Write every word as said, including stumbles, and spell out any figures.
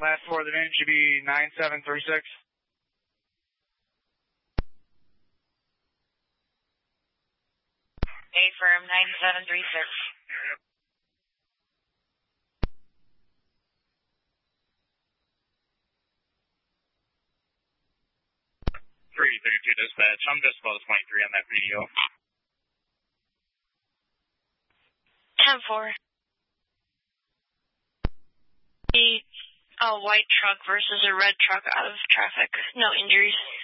Last four of the V I N should be nine seven three six. A firm, nine seven three six. three thirty-two dispatch, I'm just about twenty-three on that video. ten four. The a white truck versus a red truck out of traffic. No injuries.